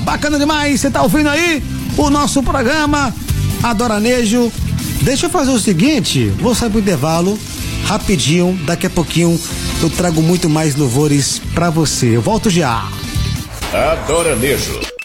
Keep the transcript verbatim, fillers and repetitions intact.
bacana demais. Você tá ouvindo aí o nosso programa Adoranejo. Deixa eu fazer o seguinte, vou sair pro intervalo rapidinho, daqui a pouquinho eu trago muito mais louvores pra você. Eu volto já. Adoranejo.